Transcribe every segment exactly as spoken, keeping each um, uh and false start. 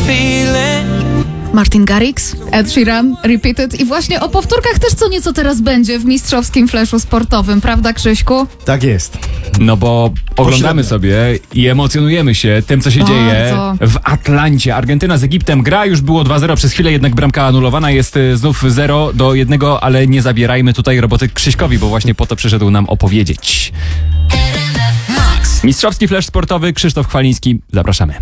Martin Garrix, Ed Sheeran, Repeated i właśnie o powtórkach też co nieco teraz będzie w mistrzowskim fleszu sportowym, prawda Krzyśku? Tak jest. No bo oglądamy sobie i emocjonujemy się tym, co się Bardzo. dzieje w Atlancie. Argentyna z Egiptem gra, już było dwa zero przez chwilę, jednak bramka anulowana, jest y, znów zero do jednego, ale nie zabierajmy tutaj roboty Krzyśkowi, bo właśnie po to przyszedł nam opowiedzieć. Mistrzowski flesz sportowy, Krzysztof Chwaliński, zapraszamy.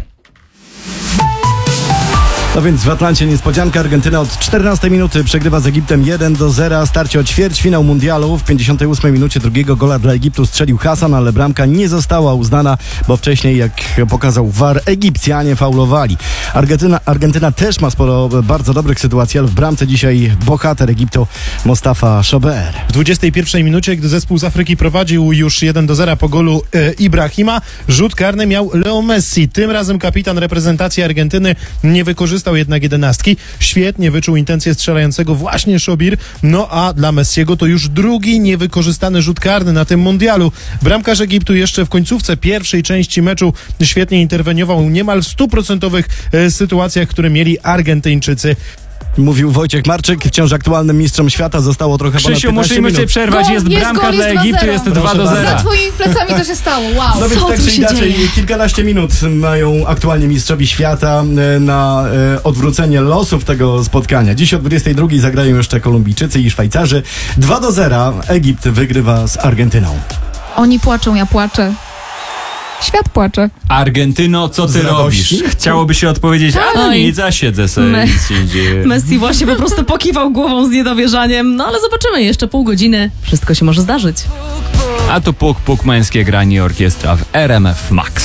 No więc w Atlancie niespodzianka. Argentyna od czternastej minuty przegrywa z Egiptem jeden do zera. Starcie o ćwierćfinał mundialu. W pięćdziesiątej ósmej minucie drugiego gola dla Egiptu strzelił Hasan, ale bramka nie została uznana, bo wcześniej, jak pokazał V A R, Egipcjanie faulowali. Argentyna, Argentyna też ma sporo bardzo dobrych sytuacji, ale w bramce dzisiaj bohater Egiptu Mostafa Shober. W dwudziestej pierwszej minucie, gdy zespół z Afryki prowadził już jeden do zera po golu e, Ibrahima, rzut karny miał Leo Messi. Tym razem kapitan reprezentacji Argentyny nie wykorzystał jednak jedenastki. Świetnie wyczuł intencję strzelającego właśnie Shobir. No a dla Messiego to już drugi niewykorzystany rzut karny na tym mundialu. Bramkarz Egiptu jeszcze w końcówce pierwszej części meczu świetnie interweniował niemal w stuprocentowych e, sytuacjach, które mieli Argentyńczycy. Mówił Wojciech Marczyk, wciąż aktualnym mistrzem świata. Zostało trochę ponad Krzysiu, piętnaście musimy minut. cię przerwać, Gol, jest jest bramka gol, dla jest Egiptu, dwa zero. jest Proszę dwa do bardzo. Za zera. twoimi plecami to się stało, wow. No więc Co tak tu czy się inaczej, dzieje? kilkanaście minut mają aktualnie mistrzowie świata e, na e, odwrócenie losów tego spotkania. Dziś o dwudziestej drugiej zagrają jeszcze Kolumbijczycy i Szwajcarzy. dwa do zera Egipt wygrywa z Argentyną. Oni płaczą, ja płaczę. Świat płacze. Argentyno, co ty Z radości? robisz? Chciałoby się odpowiedzieć, a no Oj. nic, zasiedzę sobie, Me- nic się nie dzieje. Messi właśnie po prostu pokiwał głową z niedowierzaniem, no ale zobaczymy, jeszcze pół godziny, wszystko się może zdarzyć. A tu puk, puk, męskie granie orkiestra w R M F Max.